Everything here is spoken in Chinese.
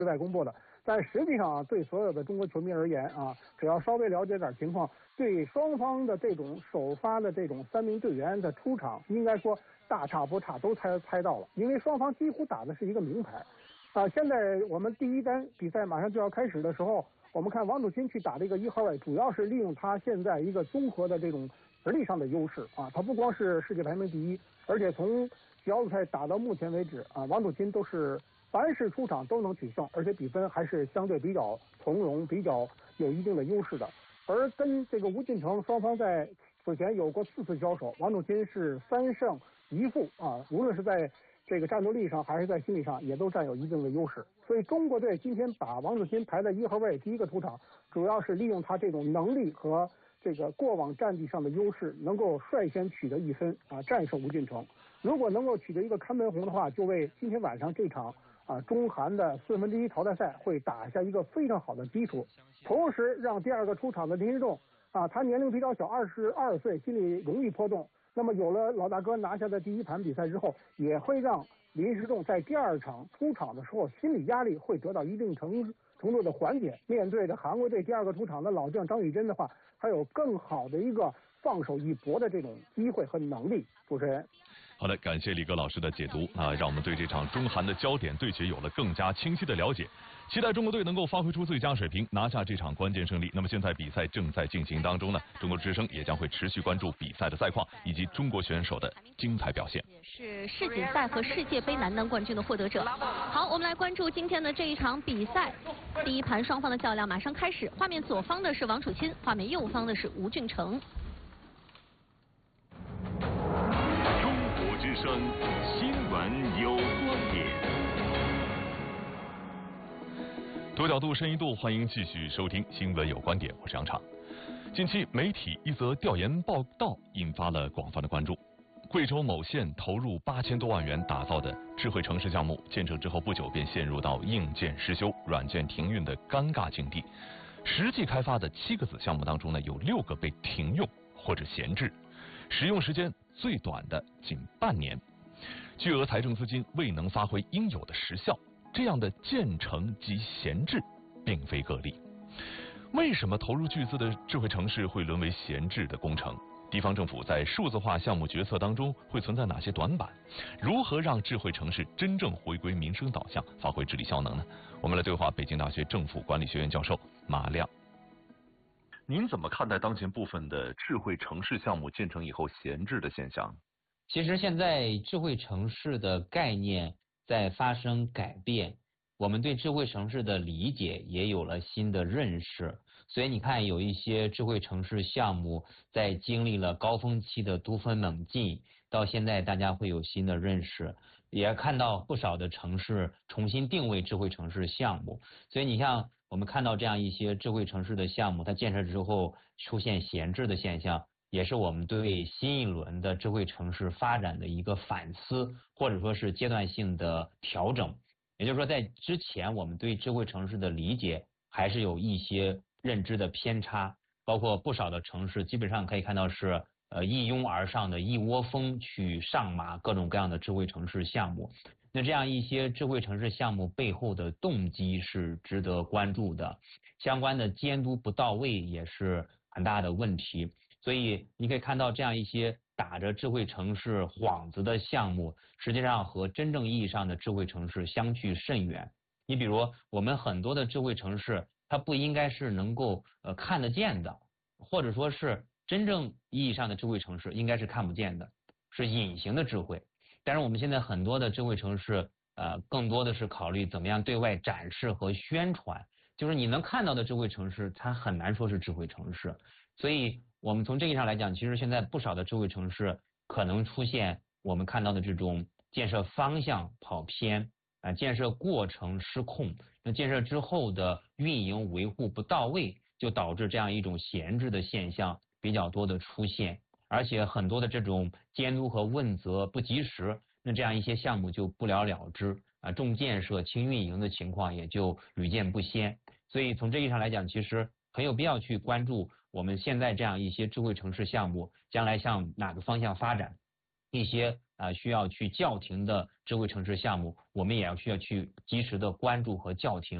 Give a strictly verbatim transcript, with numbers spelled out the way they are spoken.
对外公布的。但实际上啊，对所有的中国球迷而言啊，只要稍微了解点情况，对双方的这种首发的这种三名队员的出场，应该说大差不差，都猜猜到了，因为双方几乎打的是一个名牌。啊，现在我们第一单比赛马上就要开始的时候，我们看王楚钦去打这个一号位，主要是利用他现在一个综合的这种实力上的优势啊，他不光是世界排名第一，而且从小组赛打到目前为止啊，王楚钦都是凡是出场都能取胜，而且比分还是相对比较从容，比较有一定的优势的。而跟这个吴进成双方在此前有过四次交手，王楚钦是三胜一负啊，无论是在这个战斗力上还是在心理上也都占有一定的优势，所以中国队今天把王楚钦排在一号位第一个出场，主要是利用他这种能力和这个过往战绩上的优势，能够率先取得一分啊，战胜吴进成。如果能够取得一个看门红的话，就为今天晚上这场啊中韩的四分之一淘汰赛会打下一个非常好的基础，同时让第二个出场的林诗栋啊，他年龄比较小，二十二岁，心里容易波动。那么有了老大哥拿下的第一盘比赛之后，也会让林诗栋在第二场出场的时候，心理压力会得到一定程程度的缓解。面对着韩国队第二个出场的老将张宇臻的话，还有更好的一个放手一搏的这种机会和能力。主持人。 好的，感谢李哥老师的解读啊，让我们对这场中韩的焦点对决有了更加清晰的了解。期待中国队能够发挥出最佳水平，拿下这场关键胜利。那么现在比赛正在进行当中呢，中国之声也将会持续关注比赛的赛况以及中国选手的精彩表现。 是世锦赛和世界杯男单冠军的获得者。好，我们来关注今天的这一场比赛。第一盘双方的较量马上开始，画面左方的是王楚钦，画面右方的是吴俊成。 之声新闻有观点， 多角度、深一度，欢迎继续收听新闻有观点，我是杨畅。近期媒体一则调研报道引发了广泛的关注。贵州某县投入八千多万元打造的智慧城市项目，建成之后不久便陷入到硬件失修、软件停运的尴尬境地。实际开发的七个子项目当中呢，有六个被停用或者闲置，使用时间最短的仅半年，巨额财政资金未能发挥应有的实效，这样的建成及闲置并非个例。为什么投入巨资的智慧城市会沦为闲置的工程？地方政府在数字化项目决策当中会存在哪些短板？如何让智慧城市真正回归民生导向，发挥治理效能呢？我们来对话北京大学政府管理学院教授马亮。您怎么看待当前部分的智慧城市项目建成以后闲置的现象？ 其实现在智慧城市的概念在发生改变，我们对智慧城市的理解也有了新的认识。所以你看，有一些智慧城市项目在经历了高峰期的突飞猛进，到现在大家会有新的认识，也看到不少的城市重新定位智慧城市项目。所以你像我们看到这样一些智慧城市的项目，它建设之后出现闲置的现象，也是我们对新一轮的智慧城市发展的一个反思，或者说是阶段性的调整。也就是说，在之前我们对智慧城市的理解还是有一些认知的偏差，包括不少的城市基本上可以看到是呃一拥而上的一窝蜂去上马各种各样的智慧城市项目。那这样一些智慧城市项目背后的动机是值得关注的，相关的监督不到位也是很大的问题。所以你可以看到这样一些打着智慧城市幌子的项目，实际上和真正意义上的智慧城市相去甚远。你比如我们很多的智慧城市，它不应该是能够呃看得见的，或者说是真正意义上的智慧城市应该是看不见的，是隐形的智慧。但是我们现在很多的智慧城市呃更多的是考虑怎么样对外展示和宣传，就是你能看到的智慧城市它很难说是智慧城市。所以我们从这个意义上来讲，其实现在不少的智慧城市可能出现我们看到的这种建设方向跑偏啊，建设过程失控，那建设之后的运营维护不到位，就导致这样一种闲置的现象比较多的出现，而且很多的这种监督和问责不及时，那这样一些项目就不了了之啊，重建设轻运营的情况也就屡见不鲜。所以从这意义上来讲，其实很有必要去关注我们现在这样一些智慧城市项目将来向哪个方向发展，一些啊需要去叫停的智智慧城市项目，我们也要需要去及时的关注和叫停。